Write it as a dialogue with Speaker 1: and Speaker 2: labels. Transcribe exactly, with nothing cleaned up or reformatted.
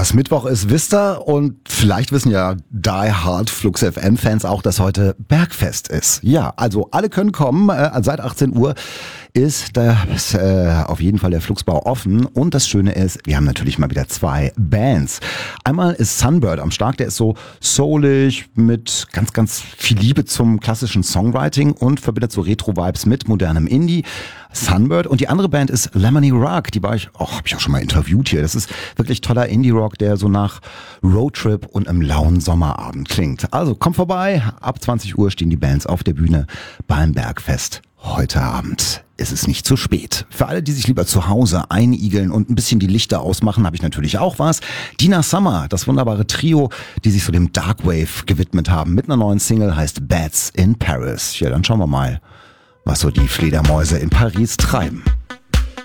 Speaker 1: Dass Mittwoch ist, wisst ihr, und vielleicht wissen ja Die Hard Flux F M-Fans auch, dass heute Bergfest ist. Ja, also alle können kommen. Äh, seit achtzehn Uhr ist das, äh, auf jeden Fall der Fluxbau offen. Und das Schöne ist, wir haben natürlich mal wieder zwei Bands. Einmal ist Sunbird am Start, der ist so soulig mit ganz, ganz viel Liebe zum klassischen Songwriting und verbindet so Retro-Vibes mit modernem Indie. Sunbird. Und die andere Band ist Lemony Rock. Die war ich, oh, habe ich auch schon mal interviewt hier. Das ist wirklich toller Indie-Rock, der so nach Roadtrip und einem lauen Sommerabend klingt. Also kommt vorbei. Ab zwanzig Uhr stehen die Bands auf der Bühne beim Bergfest. Heute Abend ist es nicht zu spät. Für alle, die sich lieber zu Hause einigeln und ein bisschen die Lichter ausmachen, habe ich natürlich auch was. Dina Summer, das wunderbare Trio, die sich so dem Darkwave gewidmet haben, mit einer neuen Single, heißt Bats in Paris. Ja, dann schauen wir mal, was so die Fledermäuse in Paris treiben.